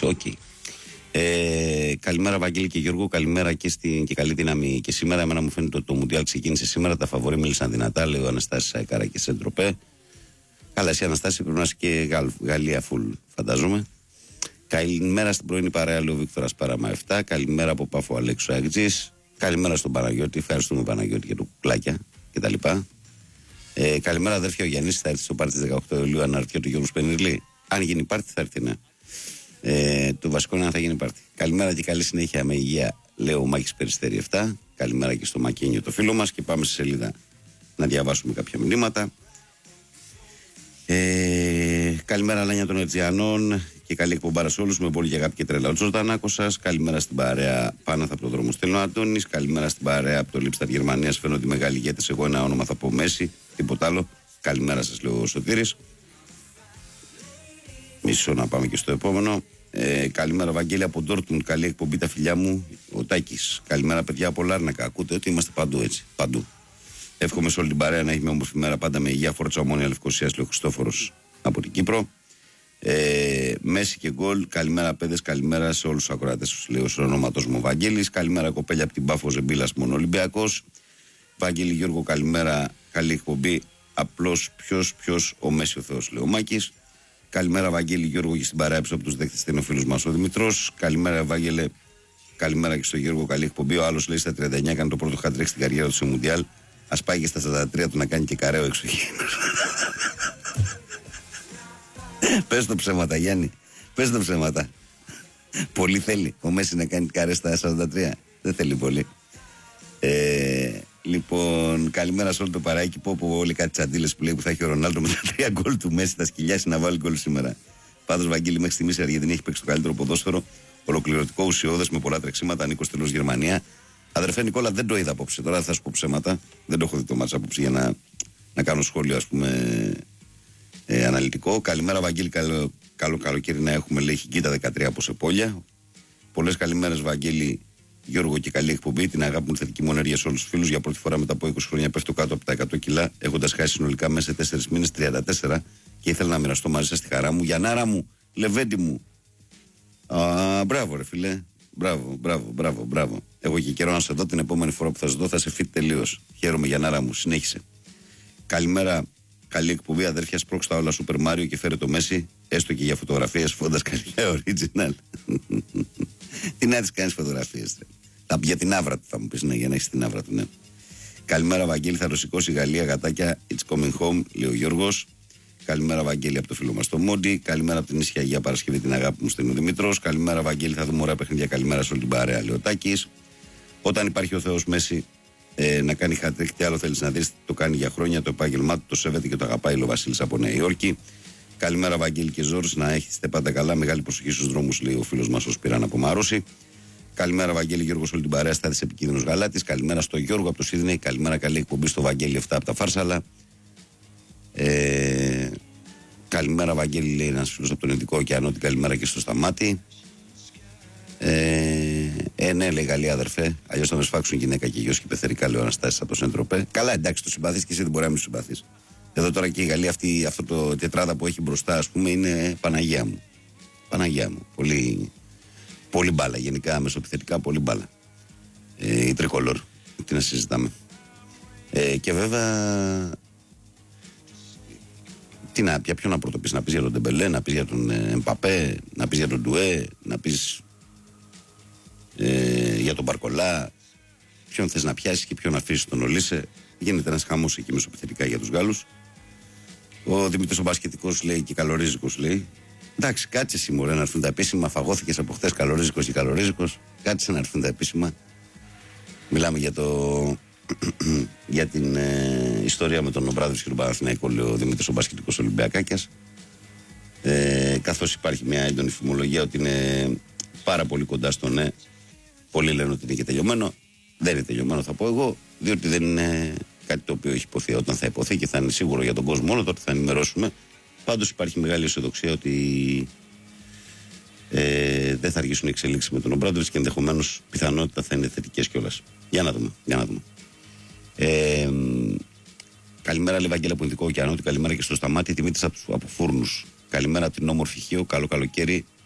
έτσι, οκ. Καλημέρα Βαγγέλη και Γιώργο, καλημέρα και καλή δύναμη και σήμερα. Εμένα μου φαίνεται ότι το Μουντιάλ ξεκίνησε σήμερα. Τα φαβορί μίλησαν δυνατά, λέει ο Αναστάσης Αεκάρα και Σεντροπέ. Καλά, εσύ Αναστάση πρέπει να είσαι και Γαλλία φουλ, φαντάζομαι. Καλημέρα στην πρωινή παρέα, λέει ο Βίκτορας Παράμα 7. Καλημέρα από Πάφο Αλέξου Αγτζής. Καλημέρα στον Παναγιώτη, ευχαριστούμε Παναγιώτη για το κουκλάκια κτλ. Καλημέρα αδέρφια, ο Γιάννης θα έρθει στο πάρτι της 18 Ιουλίου. Αναρωτιέται ο Γιώργος Πενιρλή. Αν γίνει πάρτι θα έρθει, ναι. Το βασικό είναι αν θα γίνει πάρτι. Καλημέρα και καλή συνέχεια με υγεία, λέει ο Μάκης Περιστέρη 7. Καλημέρα και στο Μακίνιο το φίλο μας και πάμε στη σελίδα να διαβάσουμε κάποια μηνύματα. Καλημέρα Λάνια των Ερτζιανών και καλή εκπομπάρα σε όλους με πολύ και αγάπη και τρέλα ο Τζορτανάκο σας. Καλημέρα στην παρέα Πάναθα από το δρόμο στέλνω Αντώνης. Καλημέρα στην παρέα από το Λίπσταρ Γερμανίας. Φαίνονται μεγάλοι ηγέτες. Εγώ ένα όνομα θα πω Μέση, τίποτα άλλο. Καλημέρα σας, λέει ο Σωτήρης. Μισό να πάμε και στο επόμενο. Καλημέρα Βαγγέλη από Ντόρτμουντ. Καλή εκπομπή τα φιλιά μου. Ο Τάκης. Καλημέρα παιδιά από Λάρνακα. Ακούτε ότι είμαστε παντού έτσι. Παντού. Εύχομαι σε όλη την παρέα να έχει μια όμορφη μέρα πάντα με υγεία. Φόρτσα Ομόνια Λευκοσίας, λέει ο Χριστόφορος από την Κύπρο. Μέση και γκολ. Καλημέρα παιδες. Καλημέρα σε όλους τους ακροατές. Λέω στο ονόματος μου Βαγγέλης. Καλημέρα κοπέλια από την Πάφο Ζεμπίλας μόνο Ολυμπιακός. Βαγγέλη Γιώργο, καλημέρα. Καλή εκπομπή. Απλώς ποιος ο Μέση ο Θεός, λέει ο Μάκης. Καλημέρα Βαγγέλη Γιώργο και στην παράεψη από τους δέχτες είναι ο φίλος μας ο Δημητρός. Καλημέρα Βαγγέλε. Καλημέρα και στο Γιώργο, καλή εκπομπή. Ο άλλος λέει στα 39 έκανε το πρώτο χατρέκ στην καριέρα του σε Μουντιάλ. Ας πάει και στα 43 του να κάνει και καρέο εξωγήινος. Πες το ψέματα Γιάννη. Πες το ψέματα. Πολύ θέλει ο Μέση να κάνει καρέ στα 43. Δεν θέλει πολύ. Λοιπόν, καλημέρα σε όλο το παράκι. Πω όλοι κάτι τσαντίλες που λέει που θα έχει ο Ρονάλντο με τα 3 γκολ του Μέση. Θα σκυλιάσει να βάλει γκολ σήμερα. Πάντως Βαγγέλη, μέχρι στιγμής η Αργεντινή έχει παίξει το καλύτερο ποδόσφαιρο. Ολοκληρωτικό, ουσιώδες με πολλά τρεξίματα. Νίκος τελώς Γερμανία. Αδερφέ Νικόλα, δεν το είδα απόψε. Τώρα θα σου πω ψέματα. Δεν το έχω δει το μάτσα απόψε για να κάνω σχόλιο, ας πούμε, αναλυτικό. Καλημέρα Βαγγέλη, καλό καλοκαίρι να έχουμε. Λέει Χιγκίτα 13 από Σεπόλια. Πολλές καλημέρες Βαγγέλη Γιώργο και καλή εκπομπή. Την αγάπη μου, θετική μου ενέργεια σε όλους τους φίλους. Για πρώτη φορά μετά από 20 χρόνια πέφτω κάτω από τα 100 κιλά, έχοντας χάσει συνολικά μέσα σε 4 μήνες 34 και ήθελα να μοιραστώ μαζί σας τη χαρά μου. Γιαννάρα μου, Λεβέντη μου. Μπράβο, ρε φιλέ. Μπράβο. Έχω και καιρό να σε δω. Την επόμενη φορά που θα σε δω θα σε fit τελείως. Χαίρομαι, Γιαννάρα μου, συνέχισε. Καλημέρα, καλή εκπομπή. Αδέρφια, σπρώξε τα όλα Super Mario και φέρε το Μέση, έστω και για φωτογραφίες. Φόντας καλή original. Τι να τις κάνεις φωτογραφίες. Για την άβρα του θα μου πεις, ναι, για να έχεις την άβρα του, ναι. Καλημέρα Βαγγέλη, θα το σηκώσει η Γαλλία, γατάκια. It's coming home, λέει ο Γιώργος. Καλημέρα Βαγγέλη από το φίλο μας το Μόντι. Καλημέρα από την Ίσια Αγία Παρασκευή, την αγάπη μου στέλνει ο Δημητρός. Καλημέρα Βαγγέλη, θα δούμε ωραία παιχνίδια. Καλημέρα σε όλη την παρέα, λέει ο Τάκης. Όταν υπάρχει ο Θεός Μέση να κάνει χατρίκ, τι άλλο θέλεις να δεις, το κάνει για χρόνια, το επάγγελμά του, το σέβεται και το αγαπάει, λέει ο Βασίλης από Νέα Υόρκη. Καλημέρα Βαγγέλη και Ζόρις, να έχετε πάντα καλά. Μεγάλη προσοχή στους δρόμους, λέει ο φίλος μας ο Σπυράν από Μάροση. Καλημέρα Βαγγέλη Γιώργο, όλη την παρέα. Στάδης επικίνδυνος Γαλάτης. Καλημέρα στο Γιώργο από το Σίδνεϊ. Καλημέρα, καλή εκπομπή στο Βαγγέλη 7 από τα Φάρσαλα. Καλημέρα Βαγγέλη, λέει ένας φίλος από τον Ινδικό Ωκεανό. Την καλημέρα και στο Σταμάτη. Ναι, λέει Γαλλία αδερφέ. Αλλιώς θα με σφάξουν γυναίκα και γιος και πεθερικά, λέει ο Αναστάσης από το Σεντροπέ. Καλά, εντάξει, το συμπαθείς και εσύ, δεν μπορεί να μην συμπαθείς. Εδώ τώρα και η Γαλλία, αυτό το τετράδα που έχει μπροστά, ας πούμε, είναι Παναγία μου. Παναγία μου. Πολύ μπάλα, γενικά μεσοπιθετικά πολύ μπάλα. Η τρικολόρ. Τι να συζητάμε. Και βέβαια. Για ποιον να πρωτοπείς, να πεις για τον Ντεμπελέ, να πεις για τον Εμπαπέ, να πεις για τον Ντουέ, να πεις για τον Μπαρκολά. Ποιον θες να πιάσεις και ποιον αφήσεις τον Ολίσε. Γίνεται ένας χαμός εκεί μεσοπιθετικά για τους Γάλλους. Ο Δημήτρης ο Μπασκετικός λέει και καλορίζικος λέει. Εντάξει, κάτσε εσύ μωρέ να έρθουν τα επίσημα. Φαγώθηκες από χθες καλορίζικος και καλορίζικος. Κάτσε να έρθουν τα επίσημα. Μιλάμε για την ιστορία με τον Ομπράδοβιτς και τον Παναθηναϊκό, λέει ο Δημήτρης ο Μπασκετικός Ολυμπιακάκιας. Καθώς υπάρχει μια έντονη φημολογία ότι είναι πάρα πολύ κοντά στο ναι. Πολλοί λένε ότι είναι και τελειωμένο. Δεν είναι τελειωμένο, θα πω εγώ, διότι δεν είναι κάτι το οποίο έχει υποθεί. Όταν θα υποθεί και θα είναι σίγουρο για τον κόσμο όλο, τότε θα ενημερώσουμε. Πάντως υπάρχει μεγάλη αισιοδοξία ότι δεν θα αργήσουν οι εξελίξεις με τον Ομπράδοβιτς και ενδεχομένως πιθανότητα θα είναι θετικές κιόλας. Για να δούμε. Καλημέρα, λέει Βαγγέλη από Ινδικό Ωκεανό. Καλημέρα και στο Σταμάτη. Δημήτρης από Φούρνους. Καλημέρα από την όμορφη Χίο. Καλό καλοκαίρι.